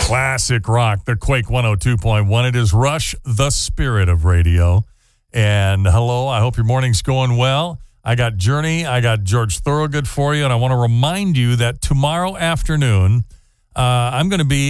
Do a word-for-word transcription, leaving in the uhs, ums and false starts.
classic rock, the Quake one oh two point one. It is Rush, the spirit of radio. And hello, I hope your morning's going well. I got Journey, I got George Thorogood for you, and I want to remind you that tomorrow afternoon, uh, I'm going to be